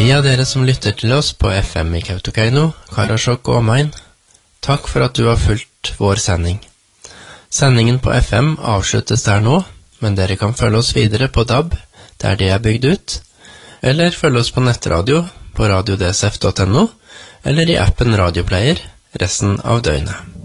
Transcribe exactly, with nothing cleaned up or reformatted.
De av dere som lytter til oss på F M i Kautokeino, Karasjok og omegn, takk for at du har fulgt vår sending. Sendingen på F M avsluttes der nå, men dere kan følge oss videre på D A B, der det er bygd ut, eller følge oss på nettradio på radio d s f punktum n o, eller i appen Radioplayer resten av døgnet.